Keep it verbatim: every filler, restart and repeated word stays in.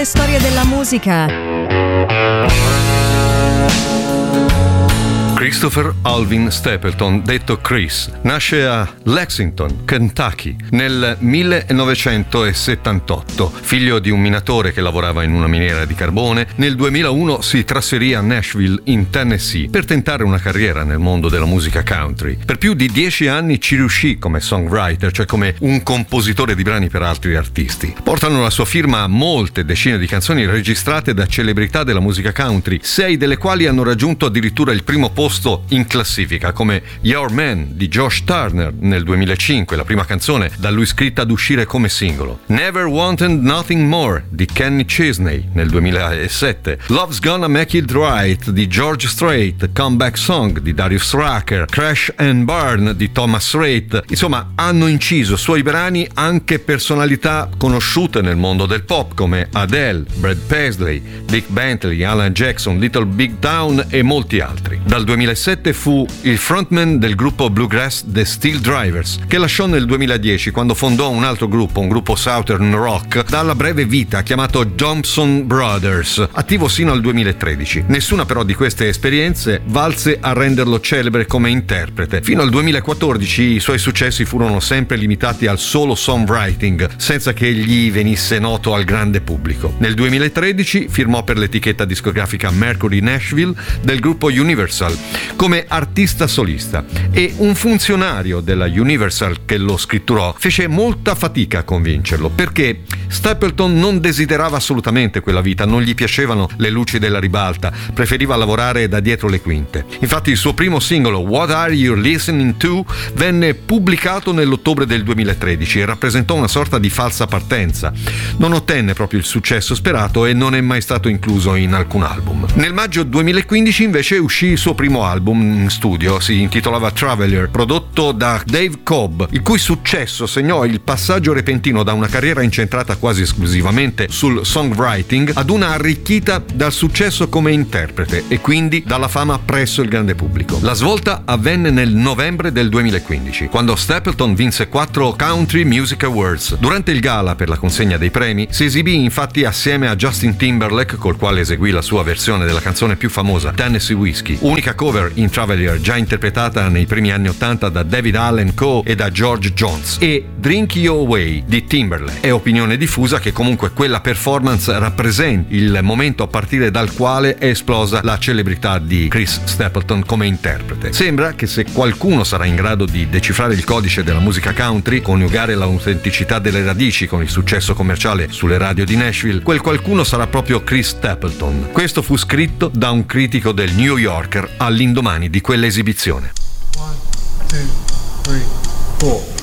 le storie della musica. Christopher Alvin Stapleton, detto Chris, nasce a Lexington, Kentucky, nel millenovecentosettantotto. Figlio di un minatore che lavorava in una miniera di carbone, nel duemilauno si trasferì a Nashville, in Tennessee, per tentare una carriera nel mondo della musica country. Per più di dieci anni ci riuscì come songwriter, cioè come un compositore di brani per altri artisti. Portano la sua firma a molte decine di canzoni registrate da celebrità della musica country, sei delle quali hanno raggiunto addirittura il primo posto in classifica, come Your Man di Josh Turner nel duemilacinque, la prima canzone da lui scritta ad uscire come singolo. Never Wanted Nothing More di Kenny Chesney nel duemilasette. Love's Gonna Make It Right di George Strait, Comeback Song di Darius Rucker, Crash and Burn di Thomas Rhett. Insomma, hanno inciso suoi brani anche personalità conosciute nel mondo del pop come Adele, Brad Paisley, Dick Bentley, Alan Jackson, Little Big Town e molti altri. Dal duemilasette fu il frontman del gruppo bluegrass The Steel Drivers, che lasciò nel duemiladieci quando fondò un altro gruppo, un gruppo Southern Rock, dalla breve vita chiamato Johnson Brothers, attivo sino al duemilatredici. Nessuna però di queste esperienze valse a renderlo celebre come interprete. Fino al duemilaquattordici i suoi successi furono sempre limitati al solo songwriting, senza che egli venisse noto al grande pubblico. Nel duemilatredici firmò per l'etichetta discografica Mercury Nashville del gruppo Universal come artista solista, e un funzionario della Universal che lo scritturò fece molta fatica a convincerlo, perché Stapleton non desiderava assolutamente quella vita, non gli piacevano le luci della ribalta, preferiva lavorare da dietro le quinte. Infatti il suo primo singolo, What Are You Listening To, venne pubblicato nell'ottobre del duemilatredici e rappresentò una sorta di falsa partenza. Non ottenne proprio il successo sperato e non è mai stato incluso in alcun album. Nel maggio duemilaquindici invece uscì il suo primo album in studio, si intitolava Traveler, prodotto da Dave Cobb, il cui successo segnò il passaggio repentino da una carriera incentrata quasi esclusivamente sul songwriting ad una arricchita dal successo come interprete e quindi dalla fama presso il grande pubblico. La svolta avvenne nel novembre del duemilaquindici, quando Stapleton vinse quattro Country Music Awards. Durante il gala per la consegna dei premi si esibì infatti assieme a Justin Timberlake, col quale eseguì la sua versione della canzone più famosa, Tennessee Whiskey, unica cover in Traveler già interpretata nei primi anni ottanta da David Allen Coe e da George Jones, e Drink Your Way di Timberlake. È opinione diffusa che comunque quella performance rappresenti il momento a partire dal quale è esplosa la celebrità di Chris Stapleton come interprete. Sembra che se qualcuno sarà in grado di decifrare il codice della musica country, coniugare l'autenticità delle radici con il successo commerciale sulle radio di Nashville, quel qualcuno sarà proprio Chris Stapleton. Questo fu scritto da un critico del New Yorker all'indomani di quell'esibizione. One, two, three, four.